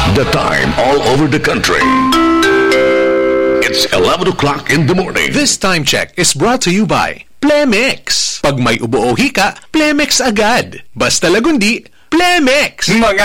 The time all over the country. It's 11 o'clock in the morning. This time check is brought to you by Plemex. Pag may ubo o hika, Plemex agad. Basta lagundi, Plemex. Mga